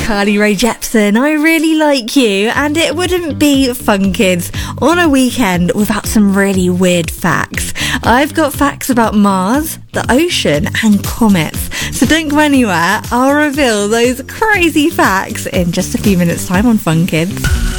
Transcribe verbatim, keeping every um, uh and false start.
Carly Rae Jepsen, I really like you, and it wouldn't be Fun Kids on a weekend without some really weird facts. I've got facts about Mars, the ocean, and comets, so don't go anywhere. I'll reveal those crazy facts in just a few minutes' time on Fun Kids.